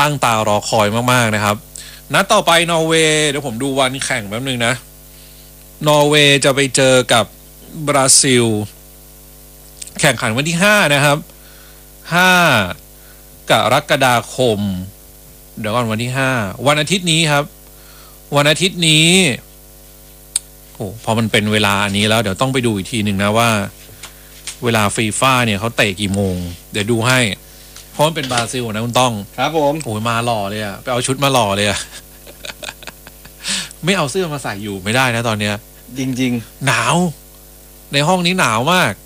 ตั้งตารอคอยมากๆนะครับนัดต่อไปนอร์เวย์เดี๋ยวผมดูวันแข่งแป๊บนึงนะนอร์เวย์จะไปเจอกับบราซิลแข่งขันวันที่5นะครับ5กรกฎาคมเดี๋ยวก่อนวันที่5วันอาทิตย์นี้ครับวันอาทิตย์นี้โอ้พอมันเป็นเวลาอันนี้แล้วเดี๋ยวต้องไปดูอีกทีหนึ่งนะว่าเวลาฟีฟ่าเนี่ยเขาเตะกี่โมงเดี๋ยวดูให้เพราะมันเป็นบราซิลนะคุณต้องครับผมโอ้ยมาหล่อเลยอะไปเอาชุดมาหล่อเลยอะ ไม่เอาเสื้อมาใส่อยู่ไม่ได้นะตอนเนี้ยจริงๆหนาวในห้องนี้หนาวมาก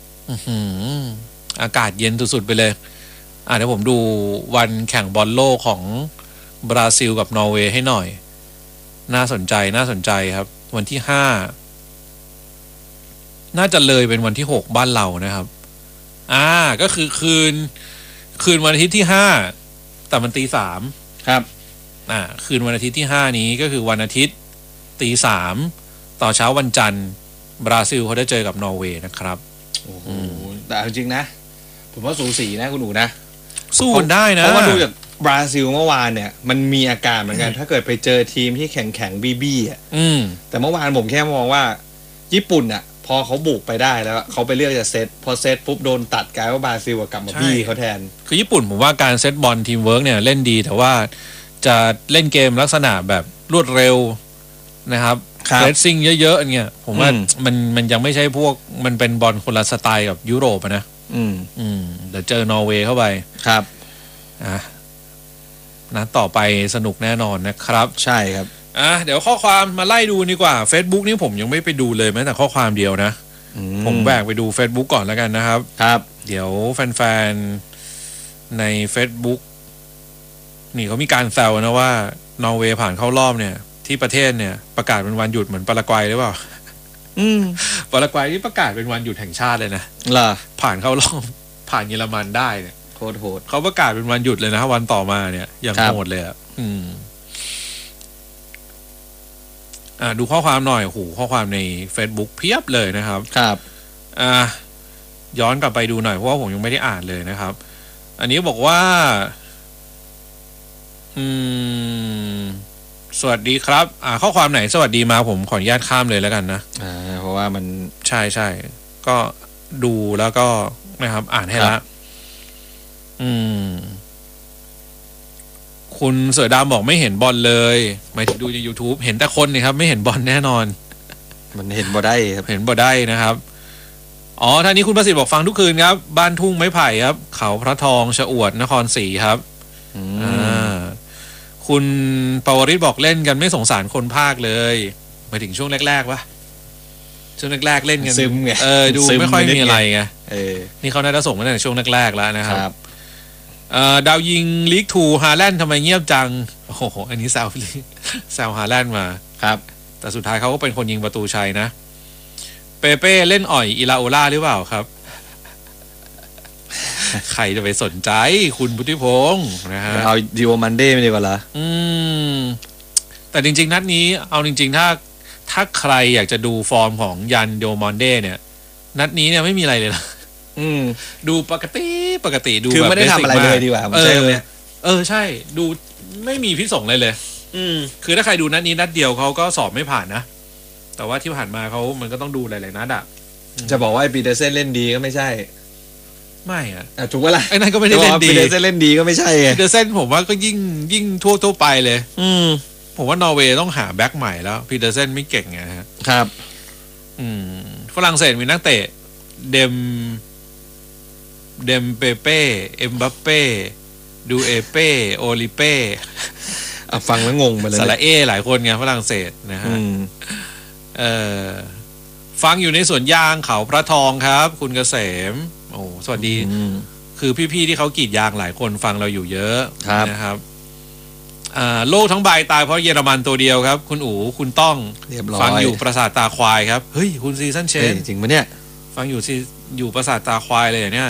อากาศเย็นสุดๆไปเลยเดี๋ยวผมดูวันแข่งบอลโลกของบราซิลกับนอร์เวย์ให้หน่อยน่าสนใจครับวันที่5น่าจะเลยเป็นวันที่6บ้านเรานะครับก็คือคืนวันอาทิตย์ที่5แต่มันตี 3 ครับคืนวันอาทิตย์ที่5นี้ก็คือวันอาทิตย์ตี 3ต่อเช้าวันจันทร์บราซิลเขาได้เจอกับนอร์เวย์นะครับโอ้โหแต่จริงๆนะผมว่าสูสีนะคุณหนูนะสู้กันได้นะเพราะว่าดูจากบราซิลเมื่อวานเนี่ยมันมีอาการเหมือนกันถ้าเกิดไปเจอทีมที่แข็งบี้อ่ะแต่เมื่อวานผมแค่มองว่าญี่ปุ่นอ่ะพอเขาบุกไปได้แล้วเขาไปเลือกจะเซตพอเซตปุ๊บโดนตัดกลายว่าบราซิลกลับมาบี้เขาแทนคือญี่ปุ่นผมว่าการเซตบอลทีมเวิร์กเนี่ยเล่นดีแต่ว่าจะเล่นเกมลักษณะแบบรวดเร็วนะครับเรสซิ่งเยอะๆเนี่ยผมว่ามันยังไม่ใช่พวกมันเป็นบอลคนละสไตล์กับยุโรปนะเดี๋ยวเจอนอร์เวย์เข้าไปครับนะต่อไปสนุกแน่นอนนะครับใช่ครับเดี๋ยวข้อความมาไล่ดูดีกว่า Facebook นี่ผมยังไม่ไปดูเลยแม้แต่ข้อความเดียวนะผมแบกไปดู Facebook ก่อนแล้วกันนะครับครับเดี๋ยวแฟนๆใน Facebook นี่เขามีการแซวนะว่านอร์เวย์ผ่านเข้ารอบเนี่ยที่ประเทศเนี่ยประกาศเป็นวันหยุดเหมือนปารากวัยหรือเปล่าปารากวัยนี่ประกาศเป็นวันหยุดแห่งชาติเลยนะผ่านเข้ารอบผ่านเยอรมันได้เนี่ยโหดเขาประกาศเป็นวันหยุดเลยนะวันต่อมาเนี่ยอย่างโหดเลยดูข้อความหน่อยโอ้โหข้อความใน Facebook เพียบเลยนะครับครับย้อนกลับไปดูหน่อยเพราะว่าผมยังไม่ได้อ่านเลยนะครับอันนี้บอกว่าสวัสดีครับข้อความไหนสวัสดีมาผมขออนุญาตข้ามเลยแล้วกันนะเพราะว่ามันใช่ก็ดูแล้วก็นะครับอ่านให้ละคุณเสือดำบอกไม่เห็นบอลเลยหมายถึงดูใน YouTube เห็นแต่คนนี่ครับไม่เห็นบอลแน่นอนมันเห็นบ่ได้ครับเห็นบ่ได้นะครับท่านนี้คุณประสิทธิ์บอกฟังทุกคืนครับบ้านทุ่งไม้ไผ่ครับเขาพระทองชะอวดนครศรีครับคุณปวริศบอกเล่นกันไม่สงสารคนภาคเลยหมายถึงช่วงแรกๆวะช่วงแรกๆเล่นกันซึมไงดูไม่ค่อยมีอะไรไงนี่เขาน่าจะส่งมาตั้งแต่ช่วงแรกๆแล้วนะครับดาวยิงลีก2ฮาแลนด์ทำไมเงียบจังโอ้โหอันนี้แซวฮาแลนด์มาครับแต่สุดท้ายเขาก็เป็นคนยิงประตูชัยนะเปเป้เล่นอ่อยอิลาโอล่าหรือเปล่าครับ ใครจะไปสนใจคุณพุทธิพงศ์นะฮะเอาดิโอมันเด้ไม่ดีกว่าเหรอแต่จริงๆนัดนี้เอาจริงๆถ้าใครอยากจะดูฟอร์มของยันดิโอมันเด้เนี่ยนัดนี้เนี่ยไม่มีอะไรเลยนะดูปกติดูคือไม่ได้ทำอะไรเลยดีกว่าผมใช่ไหมใช่ดูไม่มีพิษสงเลยคือถ้าใครดูนัดนี้นัดเดียวเขาก็สอบไม่ผ่านนะแต่ว่าที่ผ่านมามันก็ต้องดูหลายๆนัดอ่ะจะบอกว่าปีเตอร์เซนเล่นดีก็ไม่ใช่ไม่ถูกป่ะล่ะไอ้นั่นก็ไม่ได้เล่นดีปีเตอร์เซนเล่นดีก็ไม่ใช่ปีเตอร์เซนผมว่าก็ยิ่งทั่วไปเลยผมว่านอร์เวย์ต้องหาแบ็คใหม่แล้วปีเตอร์เซนไม่เก่งไงครับฝรั่งเศสมีนักเตะเดมเปเป้เอ็มบัปเป้ดูเอเป้โอลิเป้ฟังแล้วงงไปเลยซาลาเอหลายคนไงฝรั่งเศสนะฮะฟังอยู่ในสวนยางเขาพระทองครับคุณเกษมโอ้สวัสดีคือพี่ๆที่เขากรีดยางหลายคนฟังเราอยู่เยอะนะครับโลกทั้งใบตายเพราะเยอรมันตัวเดียวครับคุณอู๋คุณต้องฟังอยู่ปราสาทตาควายครับเฮ้ยคุณซีซั่นเชนจริงปะเนี่ยฟังอยู่ปราสาทตาควายเลยเนี่ย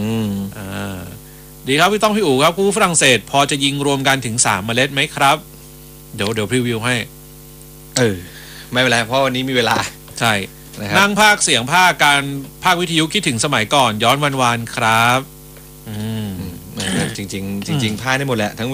ดีครับพี่ต้องพี่อู๋ครับคู่ฝรั่งเศสพอจะยิงรวมกันถึง3 เมล็ดไหมครับเดี๋ยวพรีวิวให้ไม่เป็นไรเพราะวันนี้มีเวลาใช่นั่งภาคเสียงภาคการภาควิทยุคิดถึงสมัยก่อนย้อนวันๆครับจริงภาคได้หมดแหละทั้ง